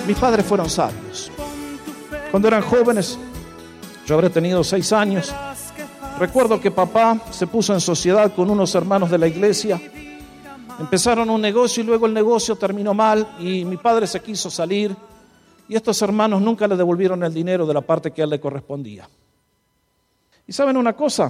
Mis padres fueron sabios. Cuando eran jóvenes, yo habré tenido 6 años, recuerdo que papá se puso en sociedad con unos hermanos de la iglesia. Empezaron un negocio y luego el negocio terminó mal y mi padre se quiso salir y estos hermanos nunca le devolvieron el dinero de la parte que a él le correspondía. ¿Y saben una cosa?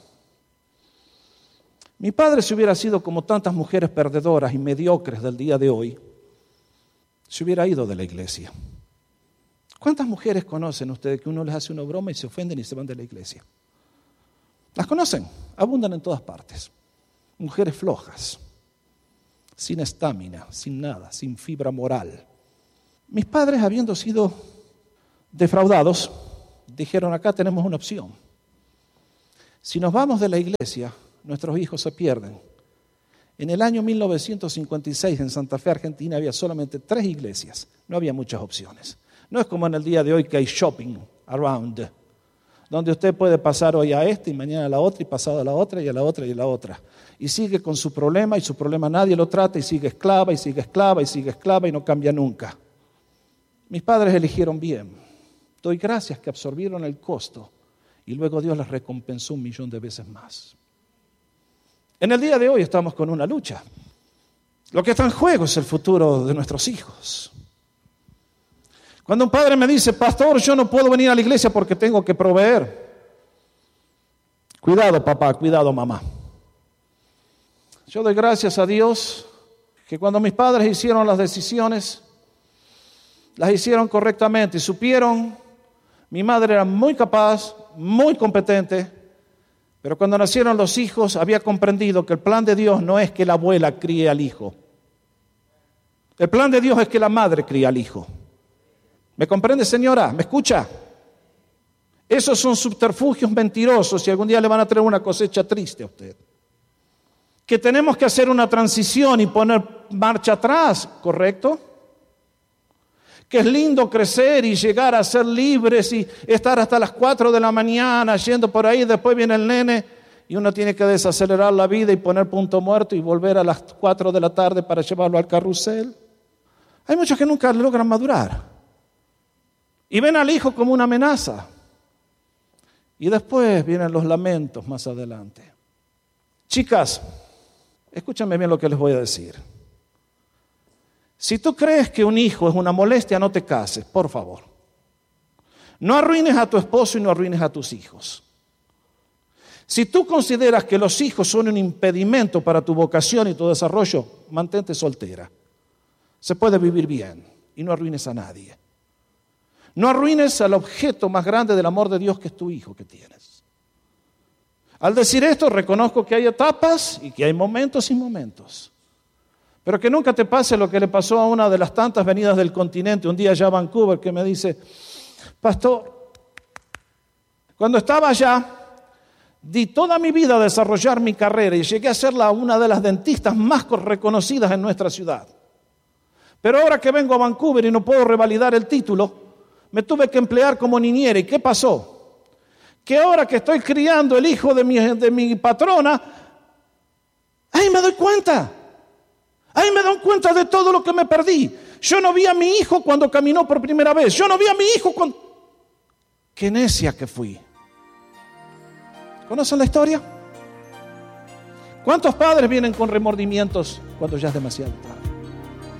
Mi padre, si hubiera sido como tantas mujeres perdedoras y mediocres del día de hoy, se hubiera ido de la iglesia. ¿Cuántas mujeres conocen ustedes que uno les hace una broma y se ofenden y se van de la iglesia? ¿Las conocen? Abundan en todas partes. Mujeres flojas, sin estamina, sin nada, sin fibra moral. Mis padres, habiendo sido defraudados, dijeron: acá tenemos una opción. Si nos vamos de la iglesia, nuestros hijos se pierden. En el año 1956 en Santa Fe, Argentina, había solamente 3 iglesias. No había muchas opciones. No es como en el día de hoy que hay shopping around, donde usted puede pasar hoy a esta y mañana a la otra y pasado a la otra y a la otra y a la otra. Y sigue con su problema y su problema nadie lo trata y sigue esclava y sigue esclava y sigue esclava y no cambia nunca. Mis padres eligieron bien. Doy gracias que absorbieron el costo y luego Dios les recompensó 1.000.000 de veces más. En el día de hoy estamos con una lucha. Lo que está en juego es el futuro de nuestros hijos. Cuando un padre me dice: pastor, yo no puedo venir a la iglesia porque tengo que proveer. Cuidado, papá, cuidado, mamá. Yo doy gracias a Dios que cuando mis padres hicieron las decisiones, las hicieron correctamente y supieron. Mi madre era muy capaz, muy competente, pero cuando nacieron los hijos había comprendido que el plan de Dios no es que la abuela críe al hijo. El plan de Dios es que la madre críe al hijo. ¿Me comprende, señora? ¿Me escucha? Esos son subterfugios mentirosos y algún día le van a traer una cosecha triste a usted. Que tenemos que hacer una transición y poner marcha atrás, ¿correcto? Que es lindo crecer y llegar a ser libres y estar hasta las 4 de la mañana yendo por ahí, después viene el nene y uno tiene que desacelerar la vida y poner punto muerto y volver a las 4 de la tarde para llevarlo al carrusel. Hay muchos que nunca logran madurar y ven al hijo como una amenaza y después vienen los lamentos más adelante. Chicas, escúchame bien lo que les voy a decir. Si tú crees que un hijo es una molestia, no te cases, por favor. No arruines a tu esposo y no arruines a tus hijos. Si tú consideras que los hijos son un impedimento para tu vocación y tu desarrollo, mantente soltera. Se puede vivir bien y no arruines a nadie. No arruines al objeto más grande del amor de Dios, que es tu hijo que tienes. Al decir esto, reconozco que hay etapas y que hay momentos y momentos. Pero que nunca te pase lo que le pasó a una de las tantas venidas del continente, un día allá a Vancouver, que me dice: pastor, cuando estaba allá, di toda mi vida a desarrollar mi carrera y llegué a ser una de las dentistas más reconocidas en nuestra ciudad. Pero ahora que vengo a Vancouver y no puedo revalidar el título, me tuve que emplear como niñera. ¿Y qué pasó? Que ahora que estoy criando el hijo de mi patrona, ¡ay, me doy cuenta! ¡Ay, me doy cuenta de todo lo que me perdí! Yo no vi a mi hijo cuando caminó por primera vez. Yo no vi a mi hijo cuando... ¡Qué necia que fui! ¿Conocen la historia? ¿Cuántos padres vienen con remordimientos cuando ya es demasiado tarde?